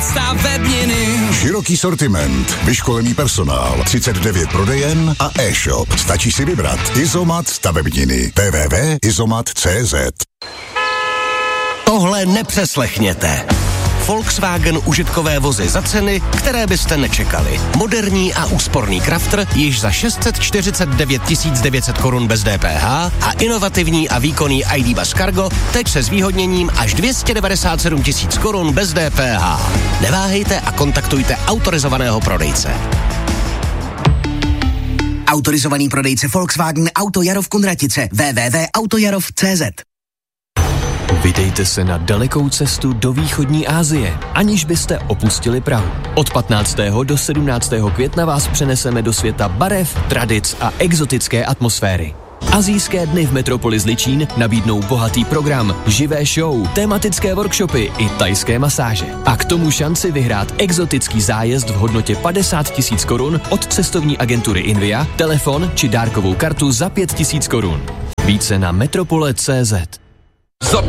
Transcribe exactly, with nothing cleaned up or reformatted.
stavebniny. Široký sortiment, vyškolený personál, třicet devět prodejen a e-shop. Stačí si vybrat. Izomat stavebniny. w w w tečka izomat tečka cé zet. Tohle nepřeslechněte. Volkswagen užitkové vozy za ceny, které byste nečekali. Moderní a úsporný Crafter již za šest set čtyřicet devět tisíc devět set korun bez D P H a inovativní a výkonný I D Bus Cargo teď se zvýhodněním až dvě stě devadesát sedm tisíc korun bez D P H. Neváhejte a kontaktujte autorizovaného prodejce. Autorizovaný prodejce Volkswagen Auto Jarov Kunratice. w w w tečka autojarov tečka cé zet. Vydejte se na dalekou cestu do východní Asie, aniž byste opustili Prahu. Od patnáctého do sedmnáctého května vás přeneseme do světa barev, tradic a exotické atmosféry. Asijské dny v Metropoli Zličín nabídnou bohatý program, živé show, tematické workshopy i thajské masáže. A k tomu šanci vyhrát exotický zájezd v hodnotě padesát tisíc korun od cestovní agentury Invia, telefon či dárkovou kartu za pět tisíc korun. Více na metropole tečka cé zet.